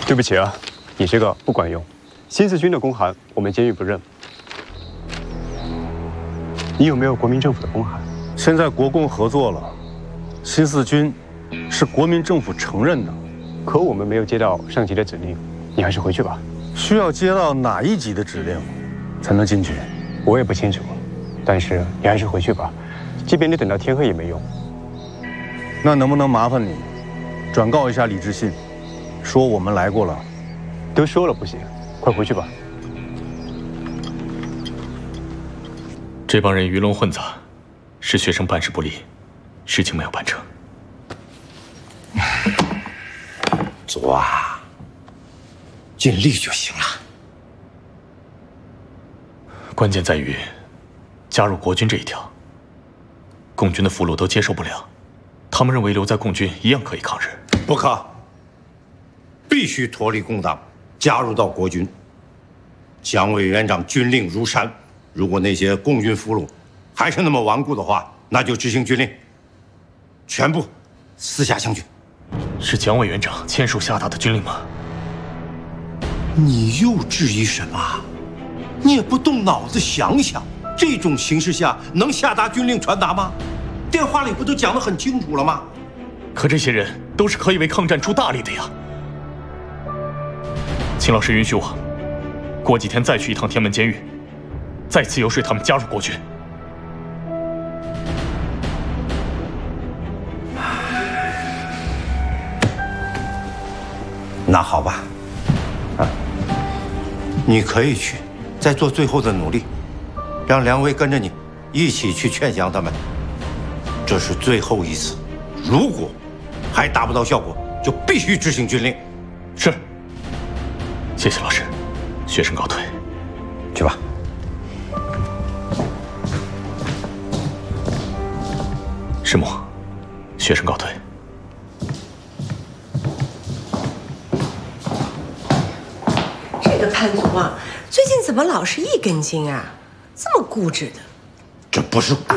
对不起啊，你这个不管用。新四军的公函我们监狱不认。你有没有国民政府的公函？ 现在国共合作了，新四军是国民政府承认的。 可我们没有接到上级的指令，你还是回去吧。 需要接到哪一级的指令才能进去？ 我也不清楚，但是你还是回去吧。即便你等到天黑也没用。 那能不能麻烦你转告一下李志信，说我们来过了？ 都说了不行，快回去吧。 这帮人鱼龙混杂，是学生办事不力，事情没有办成。 做啊，尽力就行了。 关键在于加入国军这一条，共军的俘虏都接受不了，他们认为留在共军一样可以抗日。 不可，必须脱离共党，加入到国军。蒋委员长军令如山，如果那些共军俘虏还是那么顽固的话，那就执行军令，全部私下相军。 是蒋委员长签署下达的军令吗？ 你又质疑什么？你也不动脑子想想，这种形势下能下达军令传达吗？电话里不都讲得很清楚了吗？ 可这些人都是可以为抗战出大力的呀。秦老师允许我，过几天再去一趟天门监狱，再次游说他们加入国军。 那好吧，你可以去，再做最后的努力，让梁威跟着你一起去劝降他们。这是最后一次，如果还达不到效果，就必须执行军令。 是，谢谢老师，学生告退。 去吧。 师母，学生告退。 这个潘总啊，最近怎么老是一根筋啊？这么固执的。 这不是